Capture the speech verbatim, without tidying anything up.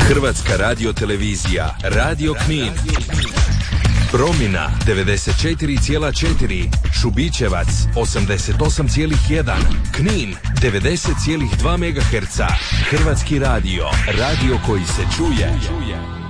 Hrvatska radiotelevizija, Radio Knin. Promina devedeset četiri zarez četiri, Šubićevac osamdeset osam zarez jedan, Knin devedeset zarez dva megaherca. Hrvatski radio, radio koji se čuje.